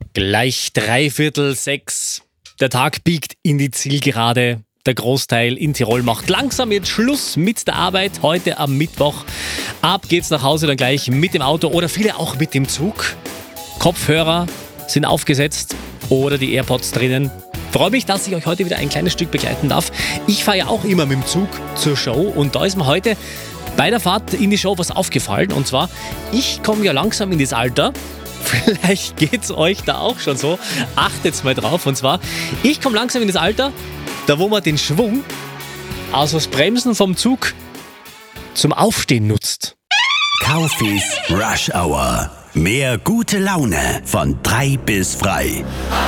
Gleich 5:45. Der Tag biegt in die Zielgerade. Der Großteil in Tirol macht langsam jetzt Schluss mit der Arbeit. Heute am Mittwoch. Ab geht's nach Hause dann gleich mit dem Auto oder viele auch mit dem Zug. Kopfhörer sind aufgesetzt oder die AirPods drinnen. Freue mich, dass ich euch heute wieder ein kleines Stück begleiten darf. Ich fahre ja auch immer mit dem Zug zur Show und da ist mir heute bei der Fahrt in die Show was aufgefallen. Und zwar, ich komme ja langsam in das Alter. Vielleicht geht's euch da auch schon so. Achtet's mal drauf. Und zwar, ich komme langsam in das Alter, da wo man den Schwung, also das Bremsen vom Zug, zum Aufstehen nutzt. Kaufis Rush Hour. Mehr gute Laune von 3 bis frei.